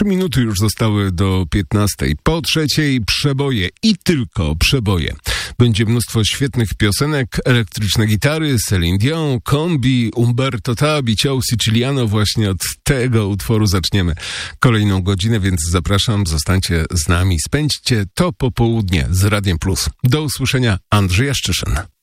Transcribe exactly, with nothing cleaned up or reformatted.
minuty już zostały do piętnastej. Po trzeciej przeboje i tylko przeboje. Będzie mnóstwo świetnych piosenek, elektryczne gitary, Celine Dion, Kombi, Umberto Tabi, Ciao Siciliano. Właśnie od tego utworu zaczniemy kolejną godzinę, więc zapraszam, zostańcie z nami, spędźcie to popołudnie z Radiem Plus. Do usłyszenia, Andrzej Jaszczyszyn.